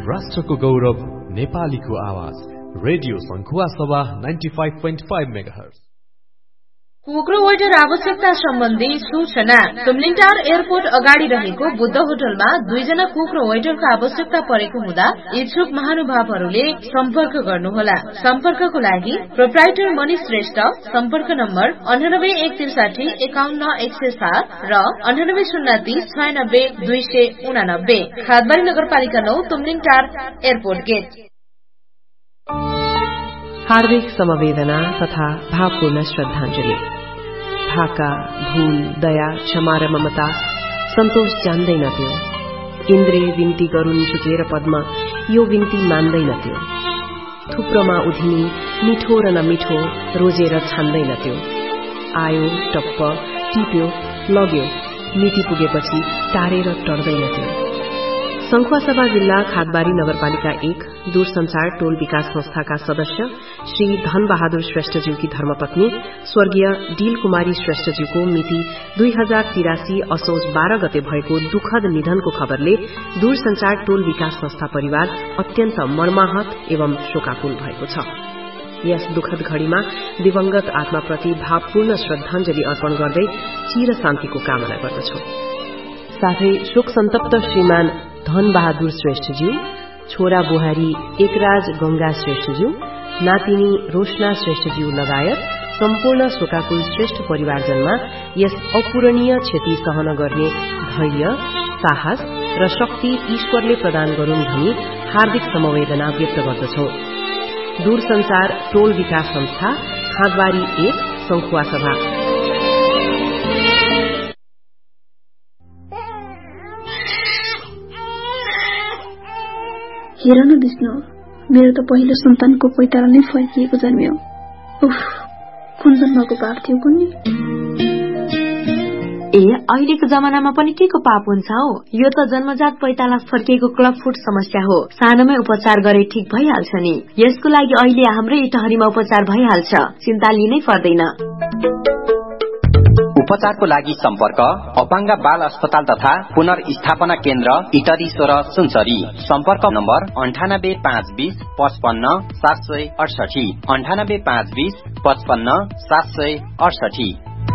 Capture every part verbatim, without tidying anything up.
राष्ट्रको गौरव नेपालीको आवाज रेडियो सङ्खुवा सभा ninety-five point five megahertz. कुक्रो waiter आवश्यकता सम्बन्धी सूचना। तुमलिङटार एयरपोर्ट अगाडि रहेको बुद्ध होटलमा दुईजना कुक्रो वेटरको आवश्यकता परेको हुँदा इच्छुक महानुभावहरूले सम्पर्क गर्नुहोला। सम्पर्कको लागि प्रोप्राइटर मनिष श्रेष्ठ, सम्पर्क नम्बर अन्ठानब्बे एक त्रिसाठी एकाउन्न एक सय सात र अन्ठानब्बे शून्य तीस छयानब्बे दुई सय उनानब्बे। खादबारी नगरपालिका नौ, तुमलिङटार एयरपोर्ट गेट। हार्दिक समवेदना तथा भावपूर्ण श्रद्धांजलि। भाका, भूल, दया, क्षमा र ममता सन्तोष जान्दैनथ्यो। इन्द्रिय विन्ती गरून् झुकेर पद्म, यो विन्ती मान्दैनथ्यो। थुप्रोमा उधिनी मिठो र नमिठो रोजेर छान्दैनथ्यो। आयो, टप्प, टिप्यो, लग्यो, मिति पुगेपछि टारेर टर्दैनथ्यो। सङ्खुवा सभा जिल्ला खादबारी नगरपालिका एक दूरसंचार टोल विकास संस्थाका सदस्य श्री धन बहादुर श्रेष्ठज्यूकी धर्मपत्नी स्वर्गीय डील कुमारी श्रेष्ठज्यूको मिति दुई हजार तिरासी असोज बाह्र गते भएको दुखद निधनको खबरले दूरसंचार टोल विकास संस्था परिवार अत्यन्त मर्माहत एवं शोकाकुल भएको छ। यस दुखद घड़ीमा दिवंगत आत्माप्रति भावपूर्ण श्रद्धांजलि अर्पण गर्दै चिर शान्तिको कामना गर्दछौ। साथै शोक सन्तप्त श्रीमान धन बहादुर श्रेष्ठज्यू, छोरा बुहारी एकराज गंगा श्रेष्ठज्यू, नातिनी रोशना श्रेष्ठज्यू लगायत सम्पूर्ण शोकाकुल श्रेष्ठ परिवारजनमा यस अपूरणीय क्षति सहन गर्ने धैर्य, साहस र शक्ति ईश्वरले प्रदान गरून् भनी हार्दिक समवेदना व्यक्त गर्दछौ। दूरसंचार टोल विकास संस्था, खादबारी एक, सङ्खुवा सभा। हेर न विष्णु, मेरो त पहिलो सन्तानको पैताला नै फर्किएको जन्मियो। उफ, कुन जन्मको पाप थियो कुन्नी। ए अहिलेको जमानामा पनि के को पाप हुन्छ हौ? यो त जन्मजात पैताला फर्किएको क्लब फुट समस्या हो। सानोमै उपचार गरे ठीक भइहाल्छ नि। यसको लागि अहिले हाम्रै इटहरीमा उपचार भइहाल्छ, चिन्ता लिनै पर्दैन। उपचारको लागि सम्पर्क अपाङ्ग बाल अस्पताल तथा पुनर्स्थापना केन्द्र इटरी सोह्र सुनसरी। सम्पर्क नम्बर अन्ठानब्बे पाँच बीस पचपन्न सात सय अडसठी अन्ठानब्बे पाँच बीस पचपन्न सात सय अडसठी।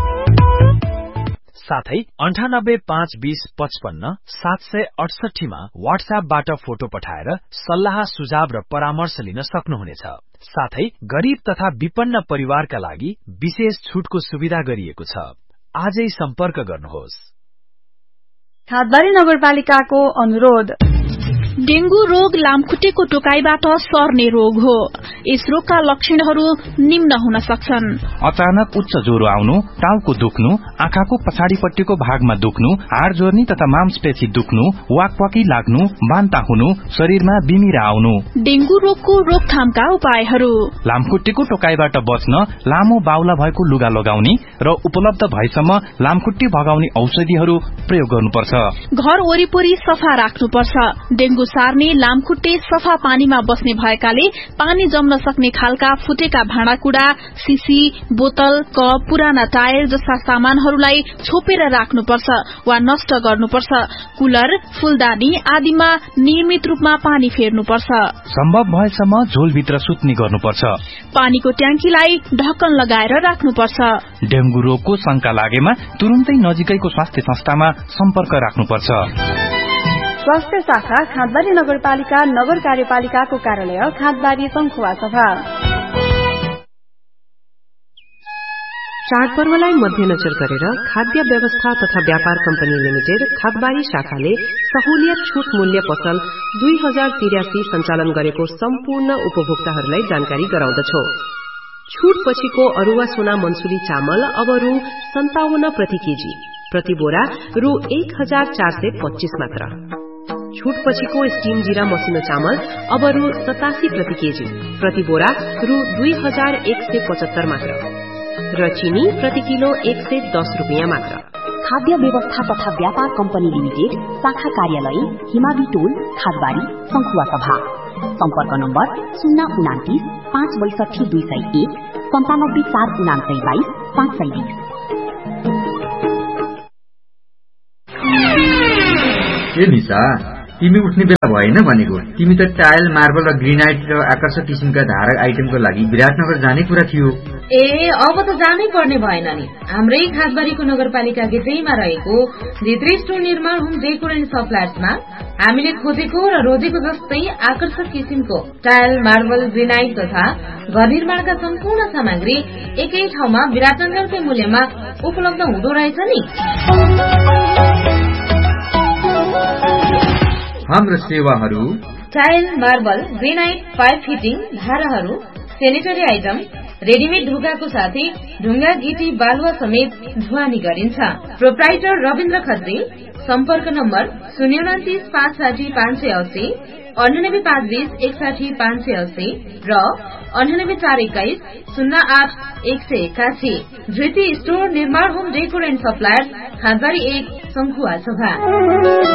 साथै अन्ठानब्बे पाँच बीस पचपन्न सात सय अडसठीमा वाट्सएपबाट फोटो पठाएर सल्लाह सुझाव र परामर्श लिन सक्नुहुनेछ। साथै गरीब तथा विपन्न परिवारका लागि विशेष छुटको सुविधा गरिएको छ। आजै सम्पर्क गर्नुहोस्। खादबारी नगरपालिकाको अनुरोध। डेंगू रोग लामखुट्टेको टोकाइबाट सर्ने रोग हो। यस रोगका लक्षणहरू निम्न हुन सक्छन्: अचानक उच्च ज्वरो आउनु, टाउको दुख्नु, आँखाको पछाडिपट्टिको भागमा दुख्नु, हाड जोर्नी तथा मांसपेशी दुख्नु, वाकवाकी लाग्नु, बान्ता हुनु, शरीरमा बिमिरा आउनु। डेंगू रोगको रोकथामका उपायहरू: लामखुट्टेको टोकाइबाट बच्न लामो बाहुला भएको लुगा लगाउने र उपलब्ध भएसम्म लामखुट्टे भगाउने औषधिहरू प्रयोग गर्नुपर्छ। घर वरिपरि सफा राख्नुपर्छ। डेंगू सार्ने लामखुट्टे सफा पानीमा बस्ने भएकाले पानी जम्न सक्ने खालका फुटेका भाँडाकुड़ा, सिसी, बोतल, कप, पुराना टायर जस्ता सामानहरूलाई छोपेर राख्नुपर्छ वा नष्ट गर्नुपर्छ। कुलर, फूलदानी आदिमा नियमित रूपमा पानी फेर्नुपर्छ। सम्भव भएसम्म झोलभित्र सुत्ने गर्नुपर्छ। पानीको ट्याङ्कीलाई ढक्कन लगाएर राख्नुपर्छ। डेंगू रोगको शंका लागेमा तुरुन्तै नजिकैको स्वास्थ्य संस्थामा सम्पर्क राख्नुपर्छ। स्वास्थ्य शाखा खादबारी नगरपालिका नगर कार्यपालिकाको कार्यालय खादबारी सङ्खुवा सभा। चाडपर्वलाई मध्यनजर गरेर खाद्य व्यवस्था तथा व्यापार कम्पनी लिमिटेड खादबारी शाखाले सहुलियत छूट मूल्य पसल दुई हजार तिरासी सञ्चालन गरेको सम्पूर्ण उपभोक्ताहरूलाई जानकारी गराउँदछौ। छूट पछिको अरुवा सोना मनसुली चामल अब रु सन्ताउन्न प्रति केजी, प्रति बोरा रु एक हजार चार सय पच्चीस मात्र। छूट पछिको स्टीम जीरा मसिनो चामल अब रु सतासी प्रति केजी, प्रति बोरा रु दुई हजार एक सय पचहत्तर मात्र र चीनी प्रति किलो एक सय दस रुपियाँ मात्र। खाद्य व्यवस्था तथा व्यापार कम्पनी लिमिटेड शाखा कार्यालय हिमावी टोल खादबारी सङ्खुवा सभा। सम्पर्क नम्बर शून्य उनातिस पाँच बैसठी दुई सय एक सन्तानब्बे चार उनासय बाइस पाँच सय बीस। ए निशा, तिमी उठ्ने बेला भएन भनेको। तिमी त टाइल, मार्बल र ग्रेनाइट र आकर्षक किसिमका धारक आइटमको लागि विराटनगर जाने कुरा थियो। ए अब त जानै पर्ने भएन नि। हाम्रै खासबारीको नगरपालिका गेटैमा रहेको भित्री स्टोर निर्माण होम डेकोर एन्ड सप्लायर्समा हामीले खोजेको र रोजेको जस्तै आकर्षक किसिमको टाइल, मार्बल, ग्रेनाइट तथा घर निर्माणका सम्पूर्ण सामग्री एकै ठाउँमा विराटनगरकै मूल्यमा उपलब्ध हुँदो रहेछ नि। हाम्रो सेवाहरू tile, marble, granite, pipe fitting, धाराहरू, सेनिटरी आइटम, रेडिमेड ढोकाको साथै ढुङ्गा, गिटी, बालुवा समेत ढुवानी गरिन्छ। प्रोप्राइटर रविन्द्र खत्री। सम्पर्क नम्बर शून्य उन्तिस पाँच साठी पाँच सय अस्सी, अन्ठानब्बे पाँच बीस एकसाठी पाँच सय अस्सी र अन्ठानब्बे चार एक्काइस शून्य आठ एक सय एकासी। धृति स्टोर निर्माण होम डेकोर एन्ड सप्लायर, खानबारी एक, संखुवा सभा।